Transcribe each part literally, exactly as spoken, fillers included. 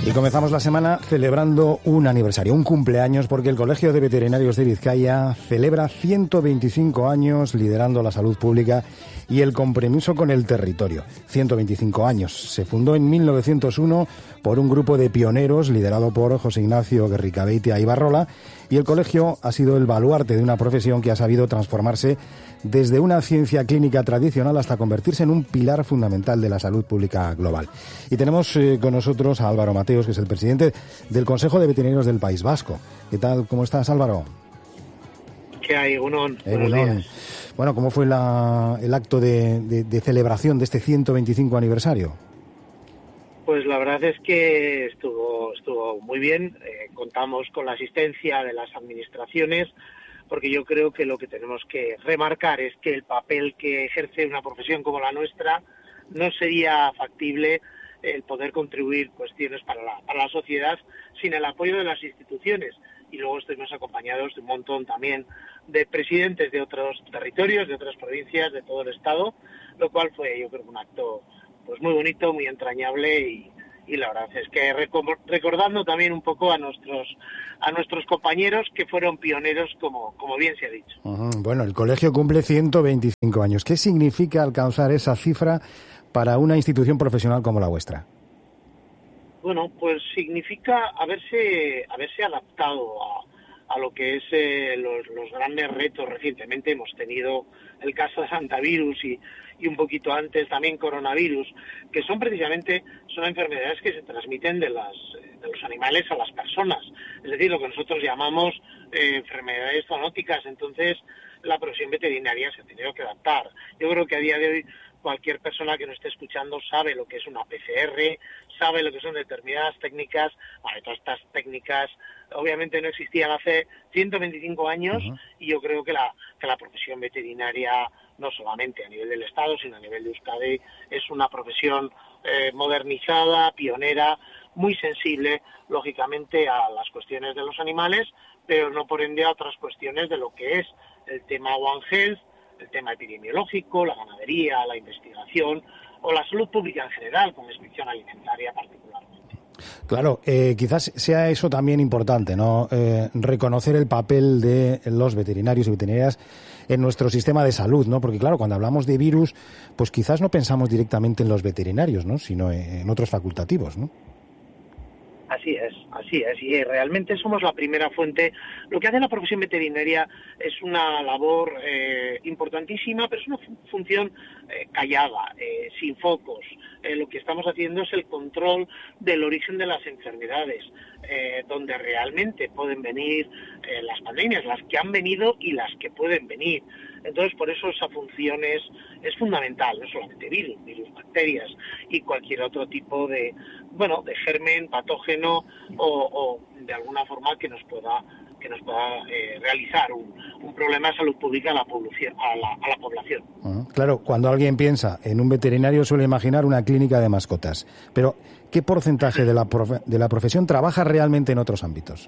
Y comenzamos la semana celebrando un aniversario, un cumpleaños, porque el Colegio de Veterinarios de Vizcaya celebra ciento veinticinco años liderando la salud pública y el compromiso con el territorio. ciento veinticinco años. Se fundó en mil novecientos uno por un grupo de pioneros liderado por José Ignacio Guerricabeitia Ibarrola, y el colegio ha sido el baluarte de una profesión que ha sabido transformarse desde una ciencia clínica tradicional hasta convertirse en un pilar fundamental de la salud pública global. Y tenemos eh, con nosotros a Álvaro Mateos, que es el presidente del Consejo de Veterinarios del País Vasco. ¿Qué tal? ¿Cómo estás, Álvaro? ¿Qué hay, Egunon? Eh, Egunon. Bueno, ¿cómo fue la, el acto de, de, de celebración de este ciento veinticinco aniversario? Pues la verdad es que estuvo estuvo muy bien. Eh, contamos con la asistencia de las administraciones, porque yo creo que lo que tenemos que remarcar es que el papel que ejerce una profesión como la nuestra no sería factible el poder contribuir cuestiones para la, para la sociedad sin el apoyo de las instituciones. Y luego estuvimos acompañados de un montón también de presidentes de otros territorios, de otras provincias, de todo el Estado, lo cual fue, yo creo, un acto pues muy bonito, muy entrañable y, y la verdad es que recordando también un poco a nuestros a nuestros compañeros que fueron pioneros, como, como bien se ha dicho. Uh-huh. Bueno, el colegio cumple ciento veinticinco años. ¿Qué significa alcanzar esa cifra para una institución profesional como la vuestra? Bueno, pues significa haberse haberse adaptado a, a lo que es eh, los, los grandes retos. Recientemente hemos tenido el caso de Hantavirus y, y un poquito antes también coronavirus, que son precisamente son enfermedades que se transmiten de las de los animales a las personas, es decir, lo que nosotros llamamos eh, enfermedades zoonóticas. Entonces la profesión veterinaria se ha tenido que adaptar. Yo creo que a día de hoy cualquier persona que nos esté escuchando sabe lo que es una P C R, sabe lo que son determinadas técnicas. Vale, todas estas técnicas obviamente no existían hace ciento veinticinco años. Uh-huh. Y yo creo que la que la profesión veterinaria, no solamente a nivel del Estado, sino a nivel de Euskadi, es una profesión eh, modernizada, pionera, muy sensible, lógicamente, a las cuestiones de los animales, pero no por ende a otras cuestiones de lo que es el tema One Health, el tema epidemiológico, la ganadería, la investigación o la salud pública en general, con la inspección alimentaria particularmente. Claro, eh, quizás sea eso también importante, ¿no? Eh, reconocer el papel de los veterinarios y veterinarias en nuestro sistema de salud, ¿no? Porque claro, cuando hablamos de virus, pues quizás no pensamos directamente en los veterinarios, ¿no? Sino en otros facultativos, ¿no? Así es, así es, y realmente somos la primera fuente. Lo que hace la profesión veterinaria es una labor eh, importantísima, pero es una fu- función eh, callada, eh, sin focos. Eh, lo que estamos haciendo es el control del origen de las enfermedades, eh, donde realmente pueden venir eh, las pandemias, las que han venido y las que pueden venir. Entonces, por eso esa función es, es fundamental, no solamente virus, virus, bacterias y cualquier otro tipo de, bueno, de germen, patógeno o, o de alguna forma que nos pueda que nos pueda eh, realizar un, un problema de salud pública a la población. A la, a la población. Uh-huh. Claro, cuando alguien piensa en un veterinario suele imaginar una clínica de mascotas, pero ¿qué porcentaje de la, profe- de la profesión trabaja realmente en otros ámbitos?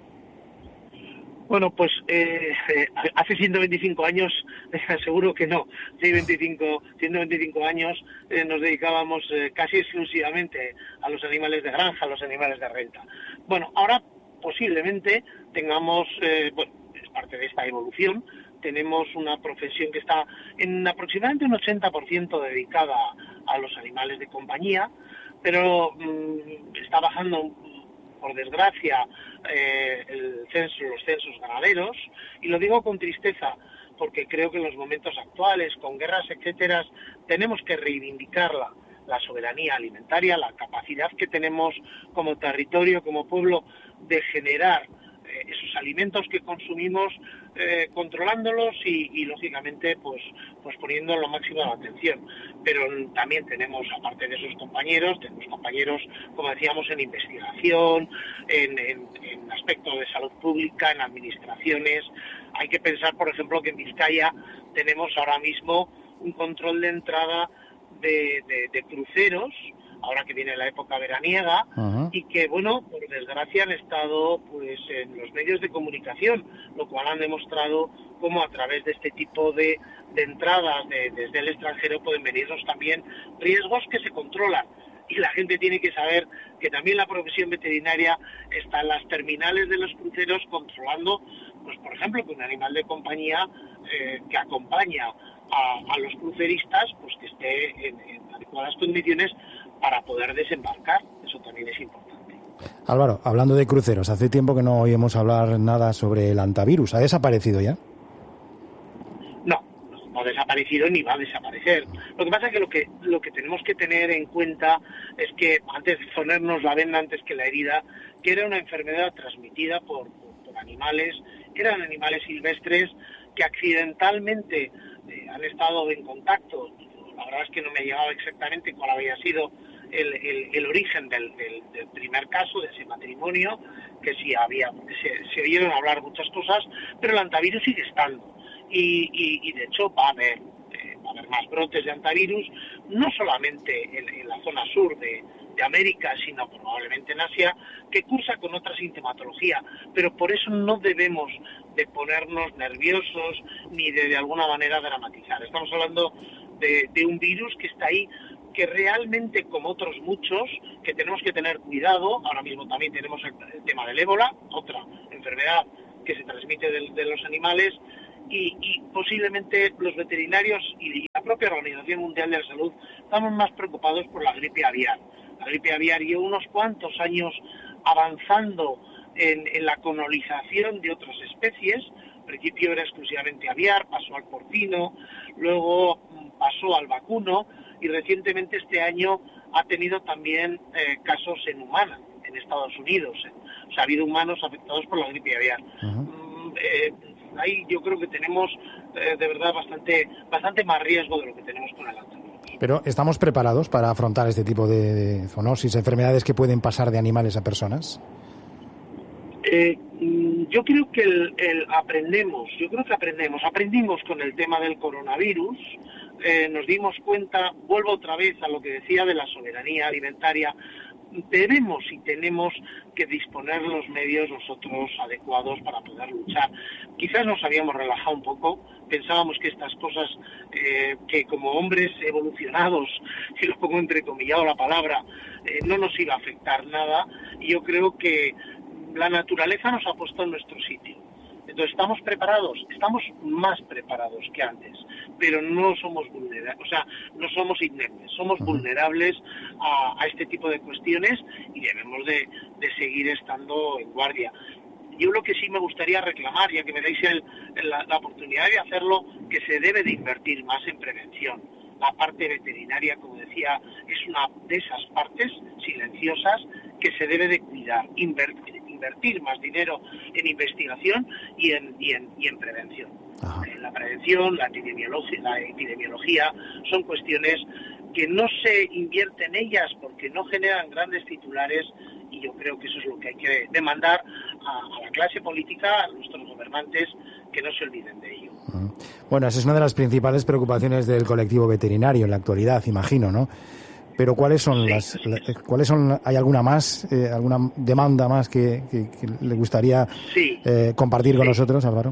Bueno, pues eh, eh, hace ciento veinticinco años, eh, seguro que no. Hace veinticinco, ciento veinticinco años eh, nos dedicábamos eh, casi exclusivamente a los animales de granja, a los animales de renta. Bueno, ahora posiblemente tengamos, eh, bueno, es parte de esta evolución, tenemos una profesión que está en aproximadamente un ochenta por ciento dedicada a los animales de compañía, pero mmm, está bajando, por desgracia, eh, el censo, los censos ganaderos, y lo digo con tristeza porque creo que en los momentos actuales, con guerras, etcétera, tenemos que reivindicar la, la soberanía alimentaria, la capacidad que tenemos como territorio, como pueblo, de generar eh, esos alimentos que consumimos, eh, controlándolos y, y lógicamente pues, pues poniendo lo máximo de atención. Pero también tenemos, aparte de esos compañeros, tenemos compañeros, como decíamos, en investigación, en, en, en aspectos de salud pública, en administraciones. Hay que pensar, por ejemplo, que en Vizcaya tenemos ahora mismo un control de entrada de, de, de cruceros, ahora que viene la época veraniega, uh-huh. y que, bueno, por desgracia han estado pues en los medios de comunicación, lo cual han demostrado cómo a través de este tipo de, de entradas de, desde el extranjero pueden venirnos también riesgos que se controlan. y la gente tiene que saber que también la profesión veterinaria está en las terminales de los cruceros controlando, pues por ejemplo, que un animal de compañía eh, que acompaña a, a los cruceristas, pues que esté en, en adecuadas condiciones para poder desembarcar. Eso también es importante. Álvaro, hablando de cruceros, hace tiempo que no oímos hablar nada sobre el antivirus. ¿Ha desaparecido ya? No, no ha desaparecido ni va a desaparecer. Lo que pasa es que lo que lo que tenemos que tener en cuenta es que antes de ponernos la venda antes que la herida, que era una enfermedad transmitida por, por, por animales, eran animales silvestres que accidentalmente eh, han estado en contacto. La verdad es que no me ha llegado exactamente cuál había sido el, el, el origen del, del, del primer caso, de ese matrimonio, que sí había, se, se oyeron hablar muchas cosas, pero el antivirus sigue estando. Y, y, y de hecho va a haber, eh, va a haber más brotes de antivirus, no solamente en, en la zona sur de, de América, sino probablemente en Asia, que cursa con otra sintomatología, pero por eso no debemos de ponernos nerviosos ni de, de alguna manera dramatizar. Estamos hablando de, de un virus que está ahí, que realmente, como otros muchos, que tenemos que tener cuidado. Ahora mismo también tenemos el, el tema del ébola, otra enfermedad que se transmite de, de los animales, y, y posiblemente los veterinarios y la propia Organización Mundial de la Salud estamos más preocupados por la gripe aviar. La gripe aviar lleva unos cuantos años avanzando en, en la colonización de otras especies. Al principio era exclusivamente aviar, pasó al porcino, luego pasó al vacuno, y recientemente este año ha tenido también eh, casos en humanos, en Estados Unidos. Eh. O sea, ha habido humanos afectados por la gripe aviar. Uh-huh. Mm, eh, ahí yo creo que tenemos eh, de verdad bastante bastante más riesgo de lo que tenemos con el antivirus. Pero ¿estamos preparados para afrontar este tipo de, de zoonosis, enfermedades que pueden pasar de animales a personas? Eh, yo creo que el, el aprendemos, yo creo que aprendemos, aprendimos con el tema del coronavirus, eh, nos dimos cuenta, vuelvo otra vez a lo que decía de la soberanía alimentaria, debemos y tenemos que disponer los medios nosotros adecuados para poder luchar. Quizás nos habíamos relajado un poco, pensábamos que estas cosas, eh, que como hombres evolucionados, si lo pongo entrecomillado la palabra, eh, no nos iba a afectar nada, y yo creo que la naturaleza nos ha puesto en nuestro sitio. Entonces, ¿estamos preparados? Estamos más preparados que antes, pero no somos vulnerables, o sea, no somos ineptes, somos vulnerables a, a este tipo de cuestiones, y debemos de, de seguir estando en guardia. Yo lo que sí me gustaría reclamar, ya que me dais el, la, la oportunidad de hacerlo, que se debe de invertir más en prevención. La parte veterinaria, como decía, es una de esas partes silenciosas que se debe de cuidar, invertir, invertir más dinero en investigación y en, y en, y en prevención. Eh, la prevención, la epidemiología, la epidemiología son cuestiones que no se invierte en ellas porque no generan grandes titulares, y yo creo que eso es lo que hay que demandar a, a la clase política, a nuestros gobernantes, que no se olviden de ello. Bueno, esa es una de las principales preocupaciones del colectivo veterinario en la actualidad, imagino, ¿no? Pero ¿cuáles son sí, las, las cuáles son hay alguna más eh, alguna demanda más que, que, que le gustaría sí, eh, compartir con sí. nosotros, Álvaro?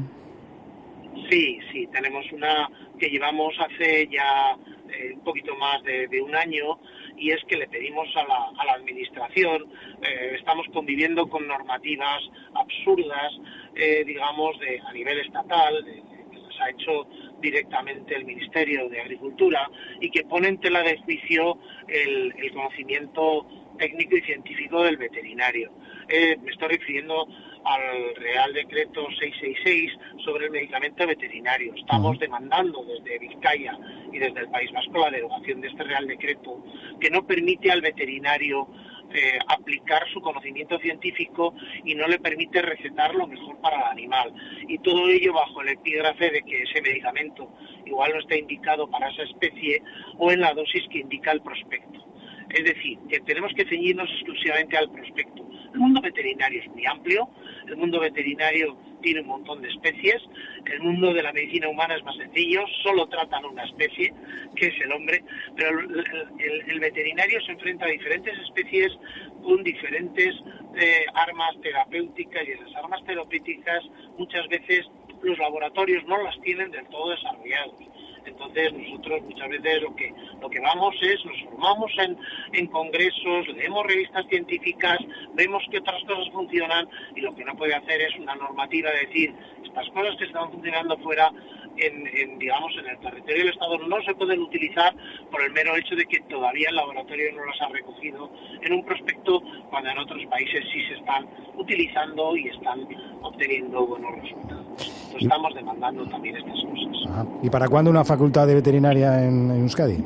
Sí, sí, tenemos una que llevamos hace ya eh, un poquito más de, de un año, y es que le pedimos a la, a la administración, eh, estamos conviviendo con normativas absurdas, eh, digamos, de a nivel estatal, de, que las ha hecho directamente el Ministerio de Agricultura, y que pone en tela de juicio el, el conocimiento técnico y científico del veterinario. Eh, me estoy refiriendo al Real Decreto seiscientos sesenta y seis sobre el medicamento veterinario. Estamos uh-huh. demandando desde Vizcaya y desde el País Vasco la derogación de este Real Decreto, que no permite al veterinario eh, aplicar su conocimiento científico y no le permite recetar lo mejor para el animal. Y todo ello bajo el epígrafe de que ese medicamento igual no está indicado para esa especie o en la dosis que indica el prospecto. Es decir, que tenemos que ceñirnos exclusivamente al prospecto. El mundo veterinario es muy amplio, el mundo veterinario tiene un montón de especies, el mundo de la medicina humana es más sencillo, solo tratan una especie, que es el hombre, pero el, el, el veterinario se enfrenta a diferentes especies con diferentes eh, armas terapéuticas, y esas armas terapéuticas muchas veces los laboratorios no las tienen del todo desarrollados. Entonces nosotros muchas veces lo que lo que vamos es, nos formamos en, en congresos, leemos revistas científicas, vemos que otras cosas funcionan, y lo que no puede hacer es una normativa de decir, estas cosas que están funcionando fuera, en, en digamos en el territorio del Estado, no se pueden utilizar por el mero hecho de que todavía el laboratorio no las ha recogido en un prospecto, cuando en otros países sí se están utilizando y están obteniendo buenos resultados. Entonces estamos demandando también estas cosas. Ajá. ¿Y para cuándo una facultad de veterinaria en, en Euskadi?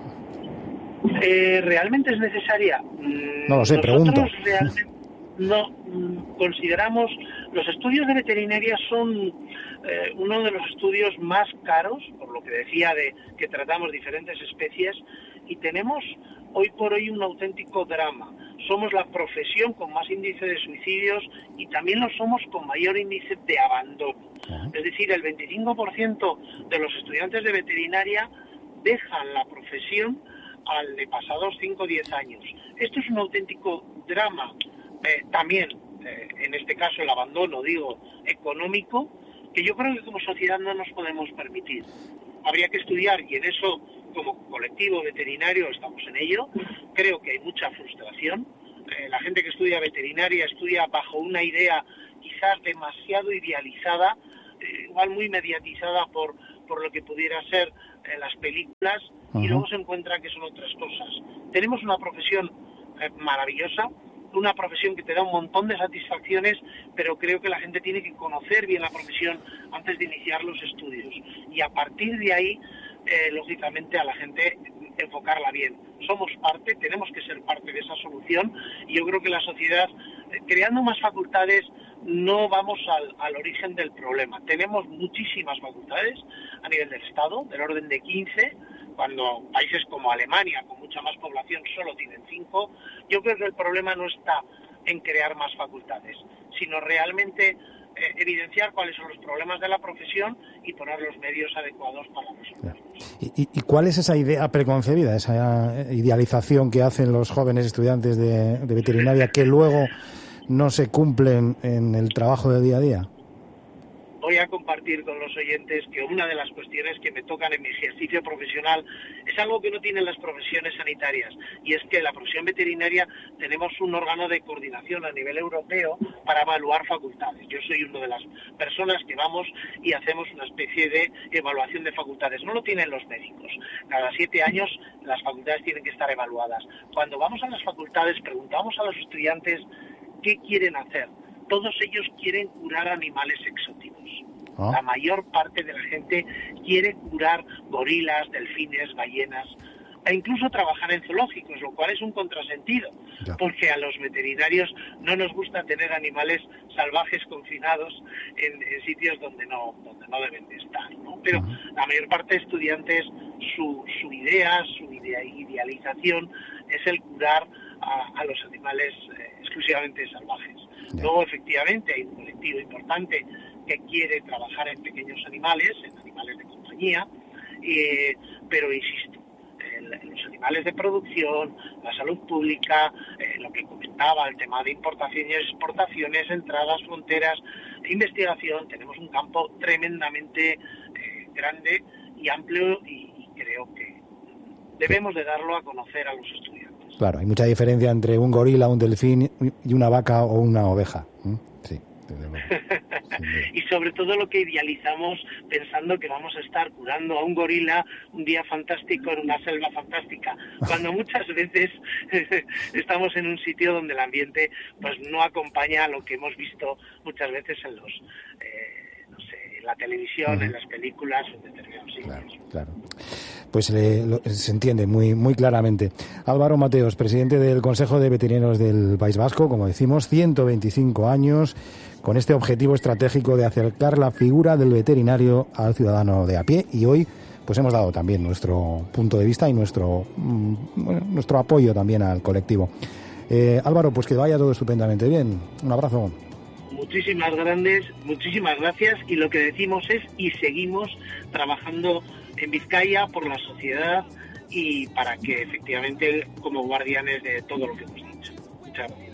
Eh, ¿Realmente es necesaria? No lo sé, Nosotros pregunto. Realmente no consideramos, los estudios de veterinaria son eh, uno de los estudios más caros, por lo que decía de que tratamos diferentes especies, y tenemos hoy por hoy un auténtico drama. Somos la profesión con más índice de suicidios y también lo somos con mayor índice de abandono. Uh-huh. Es decir, el veinticinco por ciento de los estudiantes de veterinaria dejan la profesión al de pasados cinco o diez años. Esto es un auténtico drama. Eh, también, eh, en este caso, el abandono, digo, económico, que yo creo que como sociedad no nos podemos permitir. Habría que estudiar, y en eso, como colectivo veterinario, estamos en ello. Creo que hay mucha frustración. Eh, la gente que estudia veterinaria estudia bajo una idea quizás demasiado idealizada, eh, igual muy mediatizada por, por lo que pudiera ser eh, las películas, uh-huh. y luego se encuentra que son otras cosas. Tenemos una profesión eh, maravillosa, una profesión que te da un montón de satisfacciones, pero creo que la gente tiene que conocer bien la profesión antes de iniciar los estudios. Y a partir de ahí, eh, lógicamente, a la gente enfocarla bien. Somos parte, tenemos que ser parte de esa solución, y yo creo que la sociedad, eh, creando más facultades, no vamos al, al origen del problema. Tenemos muchísimas facultades a nivel del Estado, del orden de quince, cuando países como Alemania, con mucha más población, solo tienen cinco. Yo creo que el problema no está en crear más facultades, sino realmente eh, evidenciar cuáles son los problemas de la profesión y poner los medios adecuados para resolverlos. ¿Y, y, ¿Y cuál es esa idea preconcebida, esa idealización que hacen los jóvenes estudiantes de, de veterinaria que luego no se cumplen en el trabajo del día a día? Voy a compartir con los oyentes que una de las cuestiones que me tocan en mi ejercicio profesional es algo que no tienen las profesiones sanitarias, y es que la profesión veterinaria tenemos un órgano de coordinación a nivel europeo para evaluar facultades. Yo soy una de las personas que vamos y hacemos una especie de evaluación de facultades. No lo tienen los médicos. Cada siete años las facultades tienen que estar evaluadas. Cuando vamos a las facultades preguntamos a los estudiantes qué quieren hacer. Todos ellos quieren curar animales exóticos. ¿Oh? La mayor parte de la gente quiere curar gorilas, delfines, ballenas, e incluso trabajar en zoológicos, lo cual es un contrasentido, ya. Porque a los veterinarios no nos gusta tener animales salvajes confinados en, en sitios donde no donde no deben de estar, ¿no? Pero uh-huh. la mayor parte de estudiantes, su, su idea, su idea, idealización es el curar a, a los animales eh, exclusivamente salvajes. Ya. Luego, efectivamente, hay un colectivo importante que quiere trabajar en pequeños animales, en animales de compañía, eh, pero insisto, en, en los animales de producción, la salud pública, eh, lo que comentaba, el tema de importaciones, exportaciones, entradas, fronteras, investigación, tenemos un campo tremendamente eh, grande y amplio, y, y creo que debemos de darlo a conocer a los estudiantes. Claro, hay mucha diferencia entre un gorila, un delfín y una vaca o una oveja. Sí. Y sobre todo lo que idealizamos pensando que vamos a estar curando a un gorila un día fantástico en una selva fantástica, cuando muchas veces estamos en un sitio donde el ambiente pues no acompaña a lo que hemos visto muchas veces en los eh, no sé, en la televisión, uh-huh. en las películas, en determinados sitios. Claro, claro. Pues eh, lo, se entiende muy muy claramente. Álvaro Mateos, presidente del Consejo de Veterinarios del País Vasco, como decimos, ciento veinticinco años, con este objetivo estratégico de acercar la figura del veterinario al ciudadano de a pie, y hoy pues hemos dado también nuestro punto de vista y nuestro mm, bueno, nuestro apoyo también al colectivo. Eh, Álvaro, pues que vaya todo estupendamente bien. Un abrazo. Muchísimas grandes, muchísimas gracias, y lo que decimos es y seguimos trabajando en Vizcaya por la sociedad y para que efectivamente como guardianes de todo lo que hemos dicho. Muchas gracias.